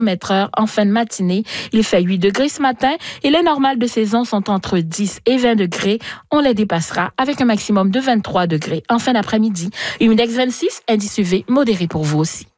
km/h en fin de matinée. Il fait 8 degrés ce matin et les normales de saison sont entre 10 et 20 degrés. On les dépassera avec un maximum de 23 degrés en fin d'après-midi. Humidex 26, indice UV modéré pour vous aussi.